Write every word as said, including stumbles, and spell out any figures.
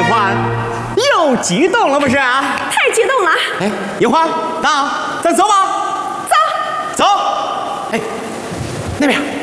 欢又激动了不是啊？ 太激动了！ 哎，银欢，那咱走吧。走。走。哎，那边。